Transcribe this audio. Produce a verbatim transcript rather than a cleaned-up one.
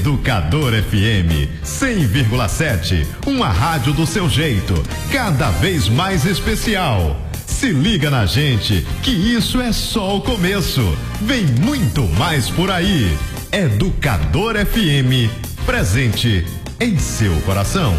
Educador F M cem vírgula sete, uma rádio do seu jeito, cada vez mais especial. Se liga na gente, que isso é só o começo. Vem muito mais por aí. Educador F M, presente em seu coração.